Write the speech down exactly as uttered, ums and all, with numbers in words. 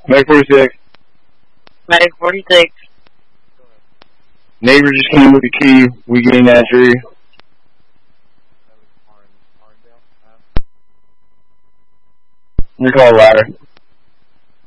Medic forty-six. Medic forty-six. Neighbor just came with the key. We gained that tree. You're called ladder.